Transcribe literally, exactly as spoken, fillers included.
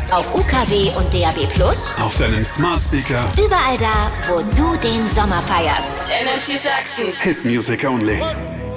Auf U K W und D A B Plus. Auf deinem Smart Speaker. Überall da, wo du den Sommer feierst. Energy Sachsen. Hit Music Only.